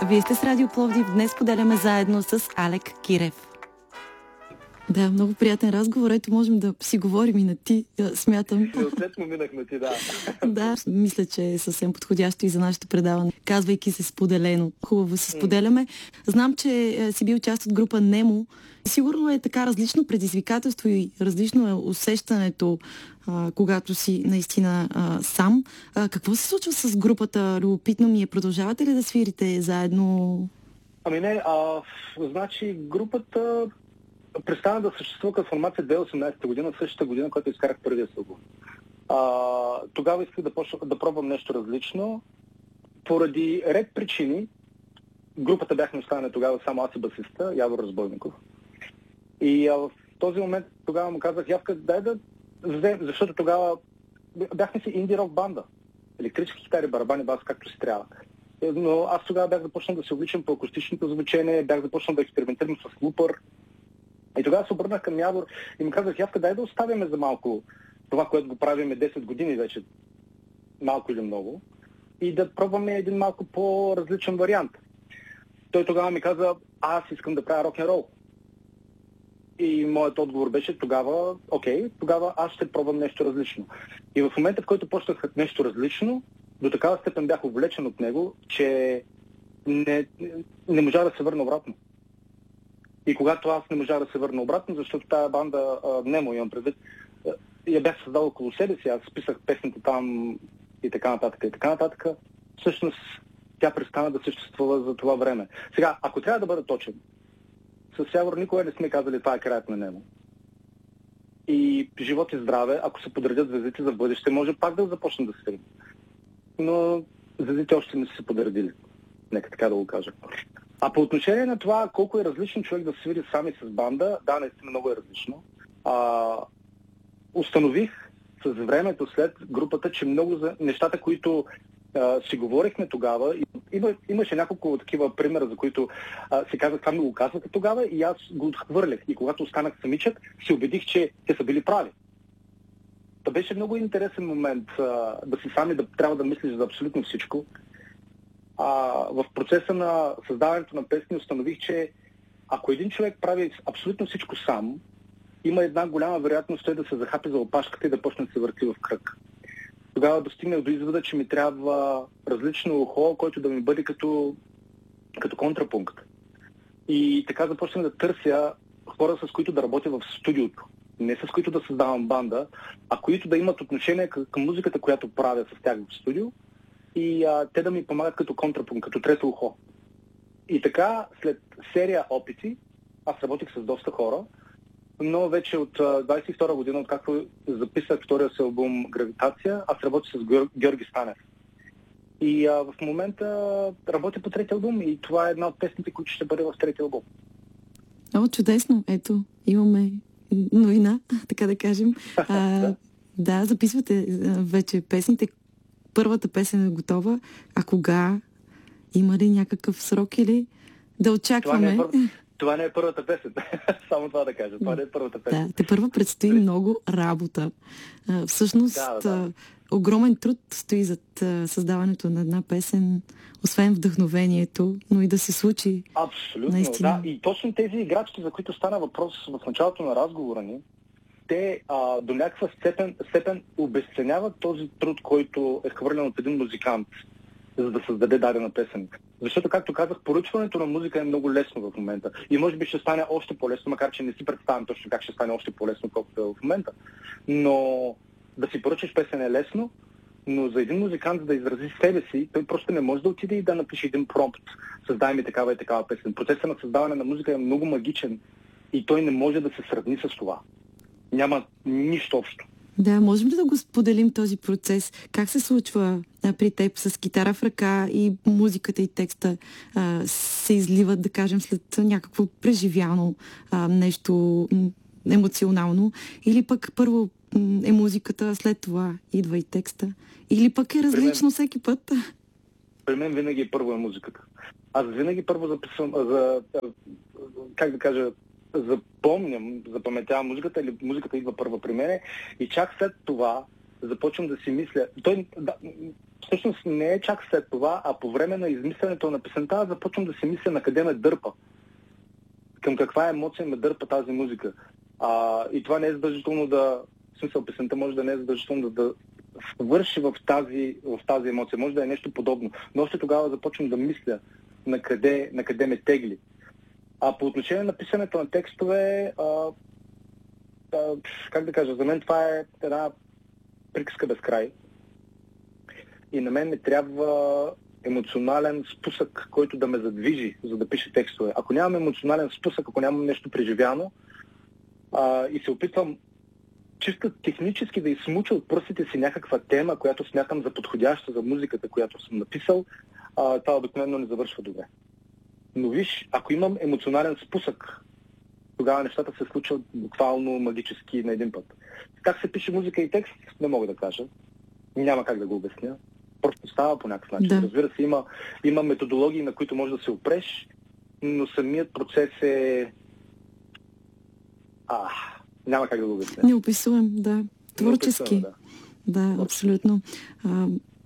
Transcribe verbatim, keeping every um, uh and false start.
Вие сте с Радио Пловдив. Днес поделяме заедно с Алек Кирев. Да, много приятен разговор. Ето, можем да си говорим и на ти, смятам. Неотлетно минах на ти, да. Да, мисля, че е съвсем подходящо и за нашето предаване. Казвайки се споделено. Хубаво си споделяме. Знам, че си бил част от група Немо. Сигурно е така различно предизвикателство и различно е усещането, а, когато си наистина а, сам. А, какво се случва с групата? Любопитно ми е. Продължавате ли да свирите заедно? Ами не, а, значи групата престана да съществува като формация две хиляди и осемнадесета година, същата година, която изкарах първия си албум. Тогава исках да, почна, да пробвам нещо различно. Поради ред причини, групата бяхме останали тогава само аз и басиста, Явор Разбойников. И а, в този момент тогава му казах, Явка, дай да взем, защото тогава бяхме си инди-рок банда. Електрически китари, барабани, бас, както си трябва. Но аз тогава бях започнал да се увличам по акустичното звучение, бях започнал да експериментирам с лупър. И тогава се обърнах към Явор и му казах, Явка, дай да оставяме за малко това, което го правиме десет години вече, малко или много, и да пробваме един малко по-различен вариант. Той тогава ми каза, аз искам да правя рок-н-рол. И моят отговор беше тогава, окей, тогава аз ще пробвам нещо различно. И в момента, в който почнах нещо различно, до такава степен бях увлечен от него, че не, не можа да се върна обратно. И когато аз не можах да се върна обратно, защото тая банда, а, Немо имам предвид, я бях създал около себе си, аз списах песните там и така нататък, и така нататък, всъщност тя престана да съществува за това време. Сега, ако трябва да бъда точен, със Явор никога не сме казали, това е краят на Немо. И живот и здраве, ако се подредят звездите за бъдеще, може пак да започнем да свирим. Но звездите още не са се подредили. Нека така да го кажа. А по отношение на това колко е различно човек да свири сами с банда, да, наистина много е различно. А, установих с времето след групата, че много за нещата, които а, си говорихме тогава, има, имаше няколко такива примера, за които а, си казах, това ми го казваха тогава и аз го отхвърлях. И когато останах самичък, си убедих, че те са били прави. Та беше много интересен момент а, да си сами да трябва да мислиш за абсолютно всичко. А, в процеса на създаването на песни установих, че ако един човек прави абсолютно всичко сам, има една голяма вероятност той да се захапи за опашката и да почне да се върти в кръг. Тогава достигнах до извода, че ми трябва различно ухо, който да ми бъде като, като контрапункт. И така започнах да търся хора, с които да работя в студиото. Не с които да създавам банда, а които да имат отношение към, към музиката, която правя с тях в студио. И а, те да ми помагат като контрапункт, като трето ухо. И така, след серия опити, аз работих с доста хора, но вече от а, двадесет и втора година, откакто записах втория си албум «Гравитация», аз работя с Геор... Георги Станев. И а, в момента работя по третия албум и това е една от песните, които ще бъде в третия албум. О, чудесно! Ето, имаме новина, така да кажем. А, да. да, записвате вече песните. Първата песен е готова, а кога? Има ли някакъв срок или да очакваме? Това не е, пър... това не е първата песен, само това да кажа. Това не е първата песен. Да, те първо предстои много работа. А, всъщност, да, да. огромен труд стои зад а, създаването на една песен, освен вдъхновението, но и да се случи. Абсолютно, наистина. да. И точно тези играчки, за които стана въпрос в началото на разговора ни, те а, до някаква степен, степен обесценяват този труд, който е хвърлен от един музикант, за да създаде дадена песен. Защото, както казах, поръчването на музика е много лесно в момента. И може би ще стане още по-лесно, макар че не си представям точно как ще стане още по-лесно, колкото е в момента. Но да си поръчаш песен е лесно, но за един музикант да изрази себе си, той просто не може да отиде и да напише един промпт. Създай ми такава и такава песен. Процесът на създаване на музика е много магичен и той не може да се сравни с това. Няма нищо общо. Да, можем ли да го споделим този процес? Как се случва а, при теб с китара в ръка и музиката и текста а, се изливат, да кажем, след някакво преживяно а, нещо м- емоционално? Или пък първо м- е музиката, след това идва и текста? Или пък е различно мен, всеки път? При мен винаги първо е музиката. Аз винаги първо записвам, за, как да кажа, запомням, запаметявам музиката или музиката идва първа при мене и чак след това започвам да си мисля... Той, да, всъщност не е чак след това, а по време на измисленето на песента започвам да си мисля на къде ме дърпа. Към каква емоция ме дърпа тази музика. А, и това не е задължително да... В смисъл, песента може да не е задължително да, да върши в тази, в тази емоция. Може да е нещо подобно. Но още тогава започвам да мисля на къде, на къде ме тегли. А по отношение на писането на текстове, а, а, как да кажа, за мен това е една приказка без край. И на мен ми трябва емоционален спусък, който да ме задвижи, за да пише текстове. Ако нямам емоционален спусък, ако нямам нещо преживяно а, и се опитвам чисто технически да изсмуча от пръстите си някаква тема, която смятам за подходяща за музиката, която съм написал, а, това обикновено не завършва добре. Но виж, ако имам емоционален спусък, тогава нещата се случват буквално магически на един път. Как се пише музика и текст, не мога да кажа. Няма как да го обясня. Просто става по някакъв начин. Да. Разбира се, има, има методологии, на които можеш да се опреш, но самият процес е... А, няма как да го обясня. Неописуем, да. Творчески. Неописуем, да. Да, абсолютно. А,